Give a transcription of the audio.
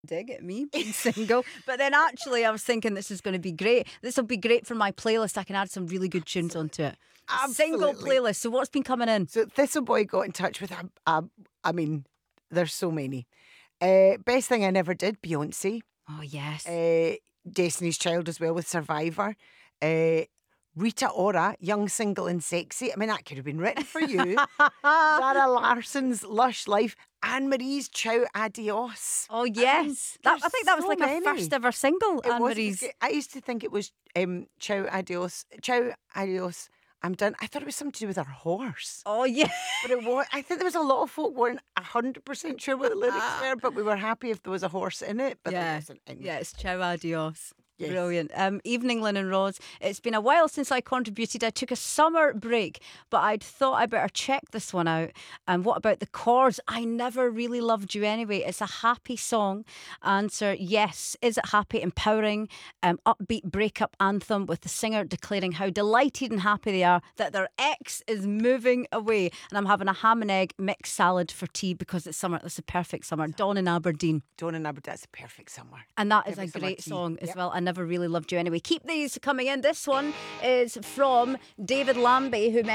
dig it, me being single. But then actually I was thinking this is going to be great. This will be great for my playlist. I can add some really good tunes onto it. Single Absolutely. playlist. So what's been coming in? So Thistle Boy got in touch with I mean, there's so many. Best Thing I Never Did, Beyonce. Oh, yes. Destiny's Child as well with Survivor. Rita Ora, Young, Single and Sexy. I mean, that could have been written for you. Zara Larson's Lush Life. Anne Marie's Ciao Adios. Oh, yes. I think that was like her first ever single, Anne Marie's. I used to think it was Ciao Adios. Ciao Adios. I'm done. I thought it was something to do with her horse. Oh, yeah. But it was. I think there was a lot of folk weren't 100% sure what the lyrics were, but we were happy if there was a horse in it. But there wasn't any. Yeah, it's Ciao Adios. Yes. Brilliant. Evening, Lynn and Rose. It's been a while since I contributed. I took a summer break, but I'd thought I better check this one out. And what about the chords? I never really loved you anyway. It's a happy song. Answer, yes. Is it happy, empowering, upbeat breakup anthem with the singer declaring how delighted and happy they are that their ex is moving away. And I'm having a ham and egg mixed salad for tea because it's summer. It's a perfect summer. Dawn in Aberdeen. Dawn in Aberdeen, that's a perfect summer. And that is a great song as well. I never really loved you anyway. Keep these coming in. This one is from David Lambie, who